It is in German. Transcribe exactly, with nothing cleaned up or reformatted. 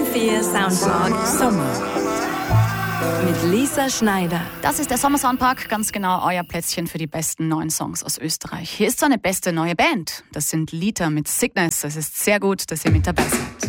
vier Soundpark Sommer. Mit Lisa Schneider. Das ist der Sommer-Soundpark, ganz genau euer Plätzchen für die besten neuen Songs aus Österreich. Hier ist so eine beste neue Band. Das sind Lita mit Sickness. Es ist sehr gut, dass ihr mit dabei seid.